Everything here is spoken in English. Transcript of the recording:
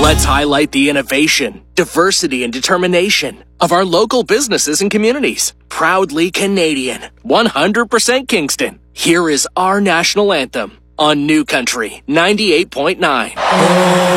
Let's highlight the innovation, diversity, and determination of our local businesses and communities. Proudly Canadian, 100% Kingston. Here is our national anthem on New Country 98.9.